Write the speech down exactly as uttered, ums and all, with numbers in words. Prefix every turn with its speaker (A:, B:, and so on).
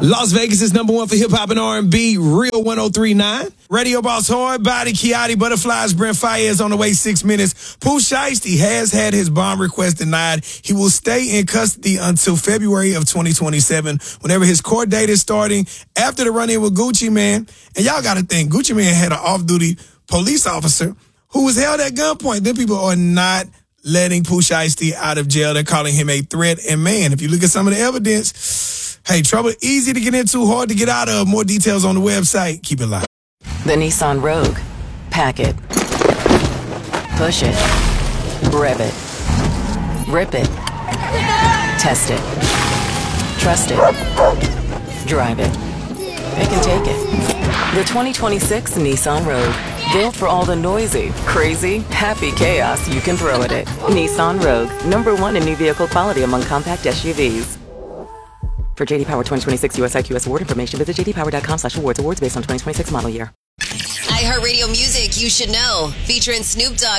A: Las Vegas is number one for hip-hop and R and B, Real one oh three point nine. Radio Boss Hard Body, Kiati, Butterflies, Brent Fayez on the way six minutes. Pooh Shiesty has had his bond request denied. He will stay in custody until February of twenty twenty-seven, whenever his court date is starting after the run-in with Gucci Mane. And y'all got to think, Gucci Mane had an off-duty police officer who was held at gunpoint. Then people are not letting Pooh Shiesty out of jail. They're calling him a threat. And man, if you look at some of the evidence, hey, trouble easy to get into, hard to get out of. More details on the website. Keep it live.
B: The Nissan Rogue. Pack it. Push it. Rev it. Rip it. Test it. Trust it. Drive it. It can take it. The twenty twenty-six Nissan Rogue. Built for all the noisy, crazy, happy chaos you can throw at it. Nissan Rogue. Number one in new vehicle quality among compact S U Vs. For J D Power twenty twenty-six U S I Q S award information, visit j d power dot com slash awards. Awards based on twenty twenty-six model year.
C: iHeartRadio Music, You Should Know, featuring Snoop Dogg.